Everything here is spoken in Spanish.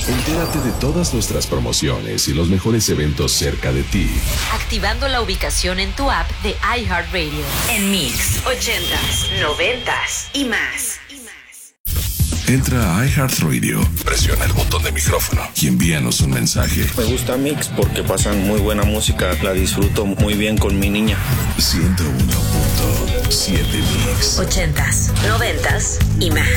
Entérate de todas nuestras promociones y los mejores eventos cerca de ti, activando la ubicación en tu app de iHeartRadio. En Mix, 80s, 90s y más. Entra a iHeartRadio, presiona el botón de micrófono y envíanos un mensaje. Me gusta Mix porque pasan muy buena música, la disfruto muy bien con mi niña. 101.7 Mix. 80s, 90s y más.